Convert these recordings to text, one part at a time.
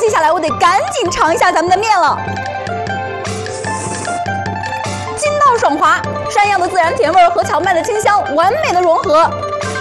接下来我得赶紧尝一下咱们的面了。筋道爽滑，山药的自然甜味和荞麦的清香完美的融合，汤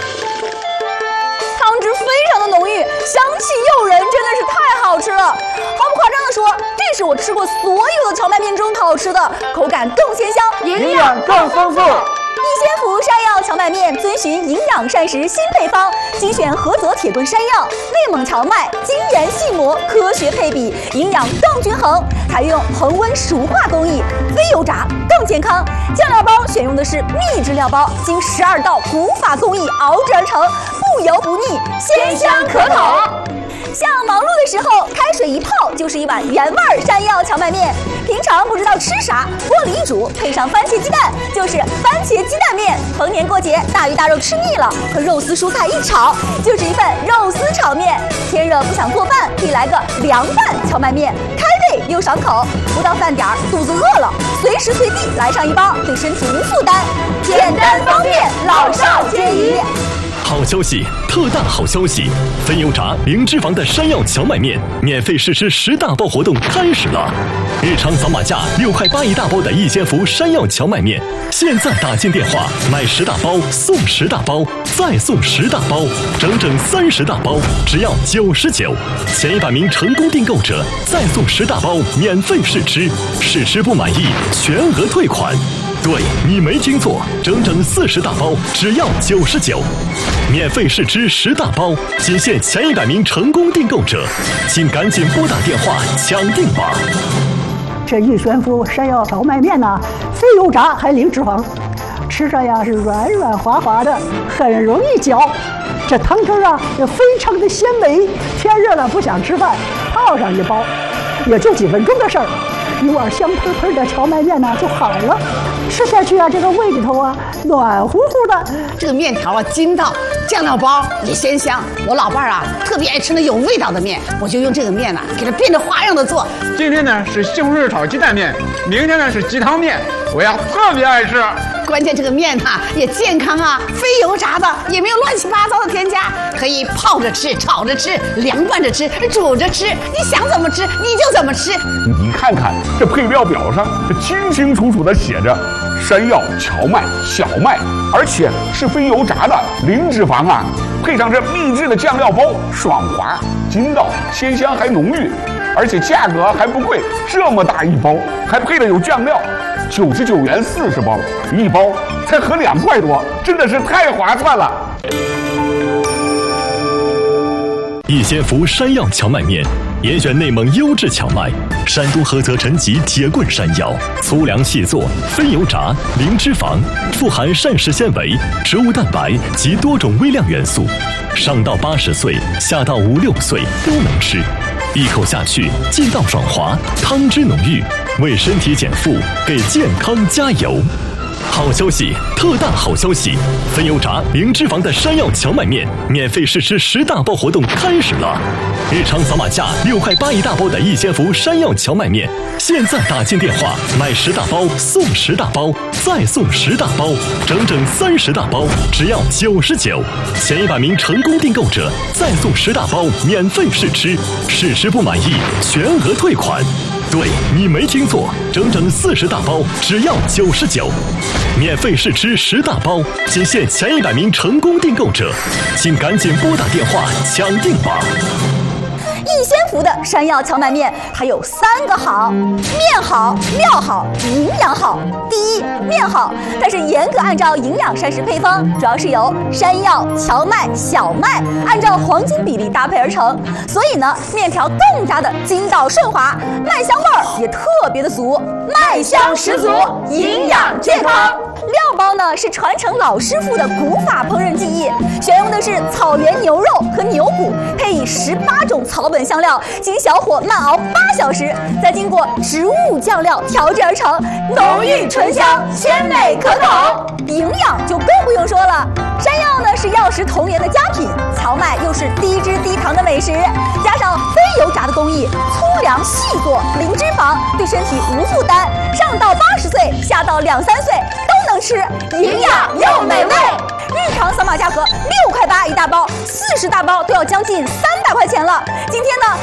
汁非常的浓郁，香气诱人，真的是太好吃了。毫不夸张的说，这是我吃过所有的荞麦面中好吃的，口感更鲜香， 营养更丰富。 逸仙福山药荞麦面遵循营养膳食新配方，精选菏泽铁棍山药、内蒙荞麦，精研细磨，科学配比，营养更均衡。采用恒温熟化工艺，非油炸更健康。酱料包选用的是秘制料包，经12道古法工艺熬制而成，不油不腻，鲜香可口。像忙碌的时候，开水一泡就是一碗原味山药荞麦面。平常不知道吃啥，锅里一煮，配上番茄鸡蛋，就是番茄鸡蛋面。逢年过节，大鱼大肉吃腻了，和肉丝蔬菜一炒，就是一份肉丝炒面。天热不想做饭，可以来个凉拌荞麦面，开胃又爽口。不到饭点儿，肚子饿了，随时随地来上一包，对身体无负担，简单方便，老少皆宜。 好消息，特大好消息！分油炸零脂肪的山药荞麦面免费试吃10大包活动开始了！日常扫码价6块8一大包的逸仙福山药荞麦面，现在打进电话买10大包送10大包，再送10大包，整整30大包，只要99。前100名成功订购者再送10大包免费试吃，试吃不满意全额退款。对，你没听错，整整40大包，只要99。免费试吃10大包，仅限前100名成功订购者，请赶紧拨打电话抢订吧。 这逸仙福山药荞麦面呢，非油炸还零脂肪，吃着呀是软软滑滑的，很容易嚼。这汤汁啊也非常的鲜美，天热了不想吃饭，泡上一包，也就几分钟的事儿。一碗香喷喷的荞麦面呢就好了，吃下去啊，这个胃里头啊暖乎乎的。 这个面条啊筋道，酱料包也鲜香。我老伴儿啊特别爱吃那有味道的面，我就用这个面呢给它变着花样的做。 今天呢是西红柿炒鸡蛋面，明天呢是鸡汤面，我呀特别爱吃。 关键这个面它也健康啊，非油炸的，也没有乱七八糟的添加，可以泡着吃、炒着吃、凉拌着吃、煮着吃，你想怎么吃你就怎么吃。 你看看这配料表上，这清清楚楚的写着山药、荞麦、小麦，而且是非油炸的，零脂肪啊，配上这秘制的酱料包，爽滑、筋道、鲜香还浓郁，而且价格还不贵，这么大一包，还配了有酱料。99元40包，一包才合2块多，真的是太划算了。 逸仙福山药荞麦面，严选内蒙优质荞麦，山东菏泽陈集铁棍山药，粗粮细做，非油炸，零脂肪，富含膳食纤维、植物蛋白及多种微量元素，上到80岁，下到5、6岁都能吃。一口下去，劲道爽滑，汤汁浓郁，为身体减负，给健康加油。好消息，特大好消息！分油炸零脂肪的山药荞麦面免费试吃10大包活动开始了！日常扫码价6块8一大包的逸仙福山药荞麦面，现在打进电话买10大包送10大包，再送10大包，整整30大包，只要99。前100名成功订购者再送10大包免费试吃，试吃不满意全额退款。对，你没听错，整整40大包，只要99。免费试吃10大包，仅限前100名成功订购者，请赶紧拨打电话抢订吧。 逸仙福的山药荞麦面，它有3个好：面好、料好、营养好。第一，面好，它是严格按照营养膳食配方，主要是由山药、荞麦、小麦按照黄金比例搭配而成，所以呢，面条更加的筋道顺滑，麦香味儿也特别的足，麦香十足，营养健康。料包呢是传承老师傅的古法烹饪技艺，选用的是草原牛肉和牛骨，配以18种草本香料，经小火慢熬8小时，再经过植物酱料调制而成，浓郁醇香，鲜美可口。营养就更不用说了，山药呢是药食同源的佳品，荞麦又是低脂低糖的美食，加上非油炸的工艺，粗粮细做，零脂肪，对身体无负担，上到80岁，下到2、3岁都能吃，营养又美味。日常扫码价格6块8一大包，40大包都要将近300块钱了。今天呢，